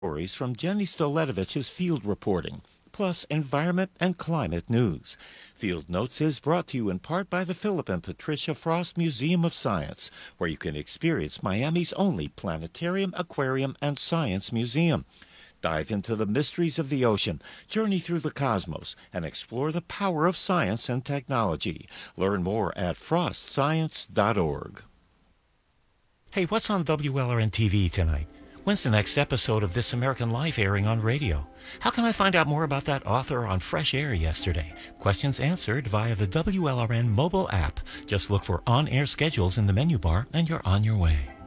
Stories from Jenny Stoletovich's field reporting, plus environment and climate news. Field Notes is brought to you in part by the Philip and Patricia Frost Museum of Science, where you can experience Miami's only planetarium, aquarium, and science museum. Dive into the mysteries of the ocean, journey through the cosmos, and explore the power of science and technology. Learn more at frostscience.org. Hey, what's on WLRN TV tonight? When's the next episode of This American Life airing on radio? How can I find out more about that author on Fresh Air yesterday? Questions answered via the WLRN mobile app. Just look for on-air schedules in the menu bar and you're on your way.